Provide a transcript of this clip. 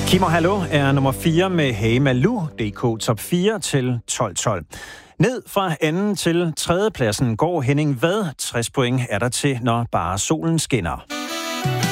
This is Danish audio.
Kim og Hallo er nummer 4 med Hey Malou, DK top 4 til 12-12. Ned fra anden til tredje pladsen går Henning Vad. 60 point er der til, når bare solen skinner.